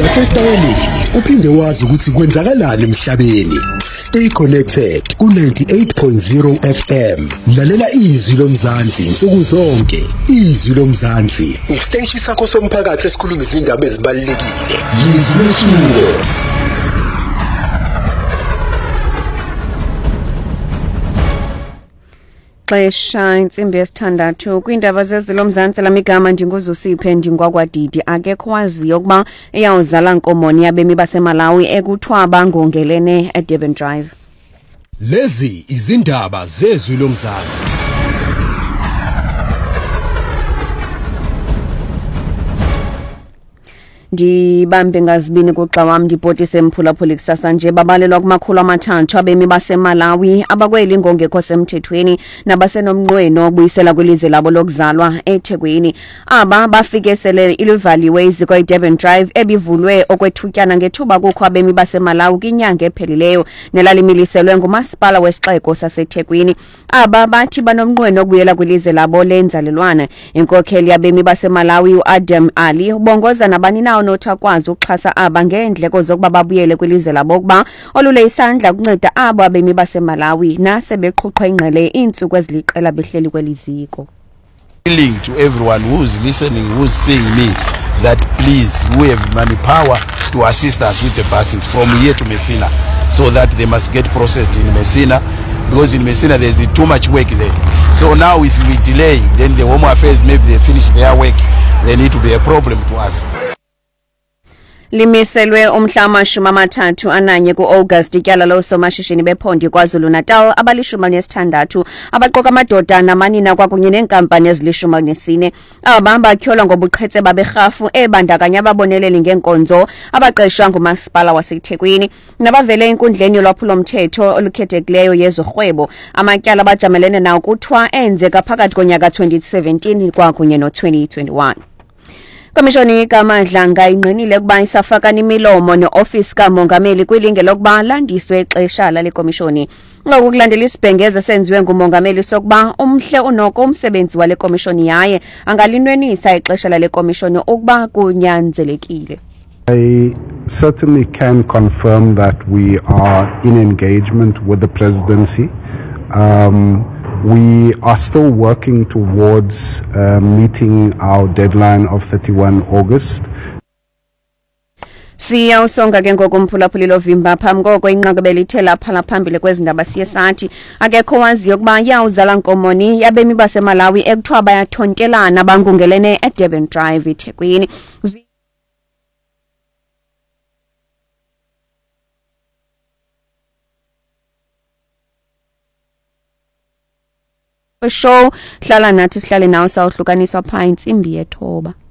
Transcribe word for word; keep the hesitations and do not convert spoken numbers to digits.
Nasesitayeleni uphinde wazi ukuthi kwenzakalani emhlabeni. Stay connected ku ninety-eight point zero F M. Lalela izwi lomzansi insuku zonke. Izwi lomzansi, isiteshi sakho somphakathi esikhuluma izindaba ezibalulekile. Yizwi leshubo. Xesha insimbi yesithandathu kwindaba zezilomzantsi lamigama ndinguzusiphe ndingwakwadidi akekho waziyo ukuba iyawuzala nkomoni yabemi baseMalawi ekuthwaba ngongelene eDurban Drive. Lezi izindaba zezwi lomzansi. Ndibambe ngazibini kuxa wam ndibhotise mphulaphuli kusasa nje babalelwa kumakhulu amathathu abemi baseMalawi abakweli ngongekho semthethweni nabasenomnqweno obuyisela kwilizwe labo lokuzalwa eThekwini. Aba bafike sele ilivaliwe iziko eDurban Drive ebivulwe okwethutyana ngethuba kukho abemi baseMalawi kwinyanga ephelileyo nelalimiliselwe ngumasipala wesixeko saseThekwini. Aba bathi banomnqweno obuyela kwilizwe labo lenzalelwana. Inkokheli yabemi baseMalawi uAdam Ali ubongoza nabani na notha kwazi ukuxhasa aba ngeendleko zokuba babuyele kwilizwe labo kuba olule isandla ukunceda abo abemi baseMalawi nasebeqhuqwa ingqele iintsuku eziliqela behleli kweliziko. Appealing to everyone who's listening, who's seeing me, that please, we have money power to assist us with the buses from here to Messina, so that they must get processed in Messina, because in Messina there's too much work there. So now if we delay, then the Home Affairs, maybe they finish their work, they need to be a problem to us. Limiselwe umhla amashumi amathathu ananye ku-August ityala loosomashishini bephondo KwaZulu Natal abalishumi nesithandathu abaqoka amadoda namanina kwakunye neenkampani ezilishumi nesine. Aba batyholwa ngobuqhetse baberhafu ebandakanya ababoneleli ngenkonzo abaqeshwa ngumasipala waseThekwini nabavele enkundleni yolwaphulo-mthetho olukhethekileyo yezorhwebo. Amatyala abajamelene nawo kuthiwa enzeka phakathi konyaka twenty seventeen kwakunye no-twenty twenty-one. Komishoni kaMadlanga inqinile ukuba isafakana imilomo ne-ofisi kamongameli kwilinge lokuba landiswe ixesha lale komishoni. Ngokulandela isibhengeze senziwe ngumongameli sokuba umhle unoko umsebenzi wale komishoni yaye angalinwenisa ixesha lale komishoni ukuba kunyanzelekile. I certainly can confirm that we are in engagement with the presidency. Um, We are still working towards uh, meeting our deadline of thirty-one August. Siya usonga ke ngokumphulaphuli lovimba phambi koko inqakebe lithela phala phambili kwezindaba siye sathi akekho waziyo ukuba yawuzala nkomoni yabemi baseMalawi ekuthiwa bayathontelana bangungelene eDurban Drive eThekwini. Show hlala nathi sihlale nawe sawuhlukaniswa pha insimbi yethoba.